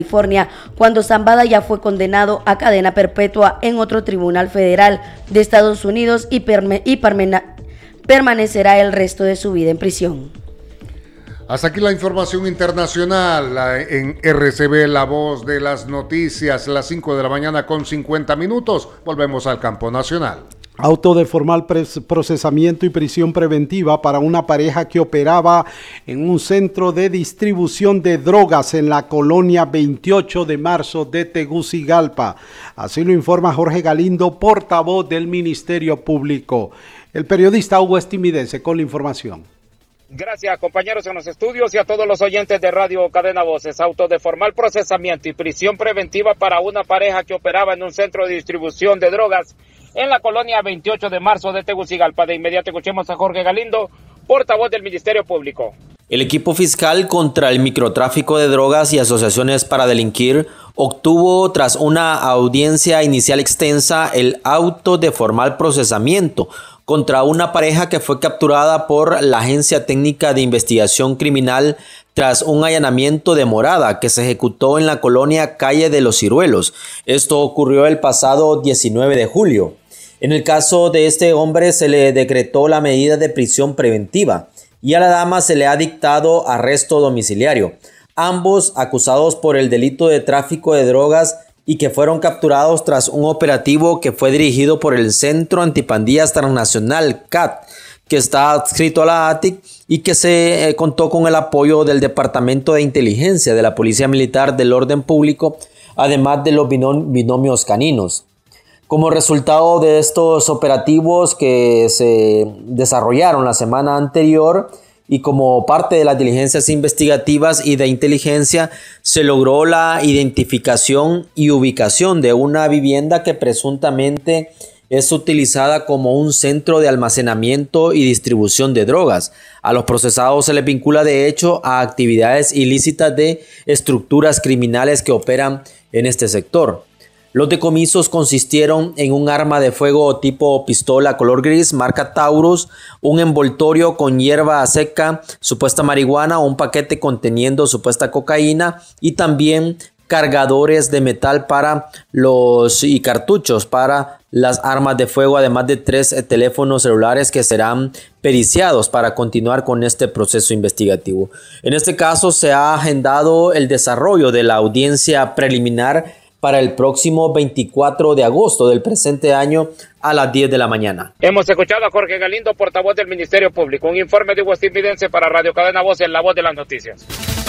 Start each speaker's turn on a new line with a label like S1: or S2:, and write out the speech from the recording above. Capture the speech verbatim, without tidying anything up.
S1: California, cuando Zambada ya fue condenado a cadena perpetua en otro tribunal federal de Estados Unidos y, perme- y permena- permanecerá el resto de su vida en prisión.
S2: Hasta aquí la información internacional en R C B, la voz de las noticias, las cinco de la mañana con cincuenta minutos. Volvemos al campo nacional.
S3: Auto de formal procesamiento y prisión preventiva para una pareja que operaba en un centro de distribución de drogas en la colonia veintiocho de marzo de Tegucigalpa. Así lo informa Jorge Galindo, portavoz del Ministerio Público. El periodista Hugo Estimidense con la información.
S4: Gracias, compañeros en los estudios y a todos los oyentes de Radio Cadena Voces. Auto de formal procesamiento y prisión preventiva para una pareja que operaba en un centro de distribución de drogas en la colonia veintiocho de marzo de Tegucigalpa. De inmediato escuchemos a Jorge Galindo, portavoz del Ministerio Público.
S5: El equipo fiscal contra el microtráfico de drogas y asociaciones para delinquir obtuvo, tras una audiencia inicial extensa, el auto de formal procesamiento contra una pareja que fue capturada por la Agencia Técnica de Investigación Criminal tras un allanamiento de morada que se ejecutó en la colonia Calle de los Ciruelos. Esto ocurrió el pasado diecinueve de julio. En el caso de este hombre se le decretó la medida de prisión preventiva y a la dama se le ha dictado arresto domiciliario. Ambos acusados por el delito de tráfico de drogas y que fueron capturados tras un operativo que fue dirigido por el Centro Antipandillas Transnacional C A T, que está adscrito a la A T I C y que se eh, contó con el apoyo del Departamento de Inteligencia de la Policía Militar del Orden Público, además de los binom- binomios caninos. Como resultado de estos operativos que se desarrollaron la semana anterior y como parte de las diligencias investigativas y de inteligencia, se logró la identificación y ubicación de una vivienda que presuntamente es utilizada como un centro de almacenamiento y distribución de drogas. A los procesados se les vincula de hecho a actividades ilícitas de estructuras criminales que operan en este sector. Los decomisos consistieron en un arma de fuego tipo pistola color gris marca Taurus, un envoltorio con hierba seca, supuesta marihuana, un paquete conteniendo supuesta cocaína y también cargadores de metal para los y cartuchos para las armas de fuego, además de tres eh, teléfonos celulares que serán periciados para continuar con este proceso investigativo. En este caso se ha agendado el desarrollo de la audiencia preliminar para el próximo veinticuatro de agosto del presente año a las diez de la mañana.
S4: Hemos escuchado a Jorge Galindo, portavoz del Ministerio Público. Un informe de Hugo Estimidense para Radio Cadena Voces, la voz de las noticias.